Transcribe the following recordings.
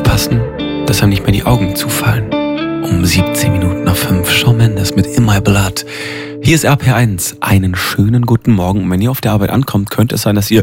aufpassen, dass einem nicht mehr die Augen zufallen. Um 17 Minuten nach 5, Shawn Mendes mit In My Blood. Hier ist RPR1. Einen schönen guten Morgen. Und wenn ihr auf der Arbeit ankommt, könnte es sein, dass ihr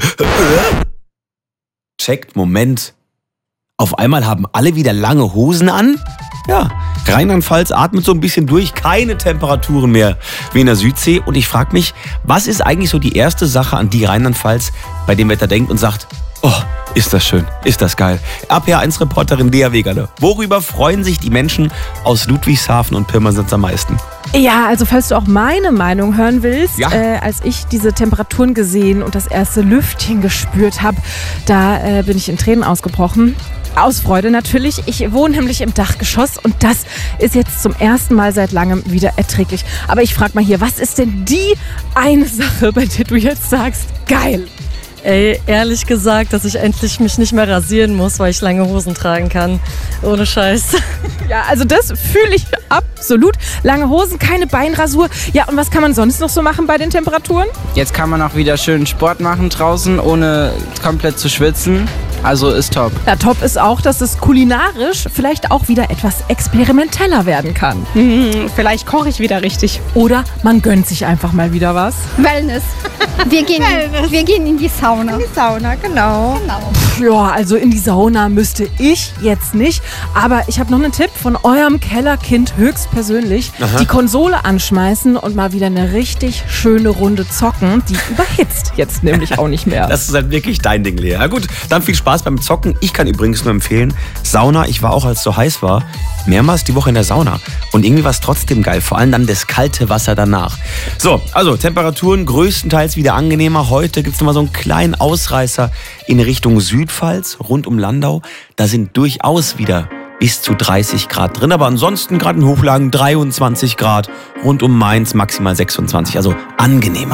checkt, Moment. Auf einmal haben alle wieder lange Hosen an? Ja, Rheinland-Pfalz atmet so ein bisschen durch, keine Temperaturen mehr wie in der Südsee. Und ich frage mich, was ist eigentlich so die erste Sache, an die Rheinland-Pfalz bei dem Wetter denkt und sagt, oh, ist das schön, ist das geil. RPR1-Reporterin Lea Wegerle. Worüber freuen sich die Menschen aus Ludwigshafen und Pirmasens am meisten? Ja, also falls du auch meine Meinung hören willst, Ja. Als ich diese Temperaturen gesehen und das erste Lüftchen gespürt habe, da bin ich in Tränen ausgebrochen. Aus Freude natürlich. Ich wohne nämlich im Dachgeschoss und das ist jetzt zum ersten Mal seit langem wieder erträglich. Aber ich frage mal hier, was ist denn die eine Sache, bei der du jetzt sagst, geil? Ey, ehrlich gesagt, dass ich endlich mich nicht mehr rasieren muss, weil ich lange Hosen tragen kann. Ohne Scheiß. Ja, also das fühle ich absolut. Lange Hosen, keine Beinrasur. Ja, und was kann man sonst noch so machen bei den Temperaturen? Jetzt kann man auch wieder schön Sport machen draußen, ohne komplett zu schwitzen. Also ist top. Ja, top ist auch, dass es kulinarisch vielleicht auch wieder etwas experimenteller werden kann. Vielleicht koche ich wieder richtig. Oder man gönnt sich einfach mal wieder was. Wellness. Wir gehen in die Sauna. In die Sauna, genau. Ja, also in die Sauna müsste ich jetzt nicht. Aber ich habe noch einen Tipp von eurem Kellerkind höchstpersönlich. Aha. Die Konsole anschmeißen und mal wieder eine richtig schöne Runde zocken. Die überhitzt jetzt nämlich auch nicht mehr. Das ist halt wirklich dein Ding, Lea. Ja gut, dann viel Spaß beim Zocken. Ich kann übrigens nur empfehlen, Sauna, ich war auch, als es so heiß war, mehrmals die Woche in der Sauna. Und irgendwie war es trotzdem geil, vor allem dann das kalte Wasser danach. So, also Temperaturen größtenteils wieder angenehmer. Heute gibt es nochmal so einen kleinen Ausreißer in Richtung Südpfalz, rund um Landau. Da sind durchaus wieder bis zu 30 Grad drin, aber ansonsten gerade in Hochlagen 23 Grad, rund um Mainz maximal 26, also angenehmer.